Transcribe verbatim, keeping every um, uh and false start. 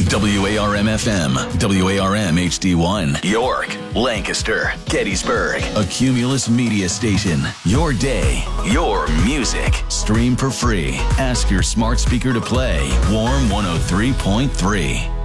W A R M F M, W A R M H D one, York, Lancaster, Gettysburg, a Cumulus Media Station. Your day, your music. Stream for free. Ask your smart speaker to play Warm one oh three point three.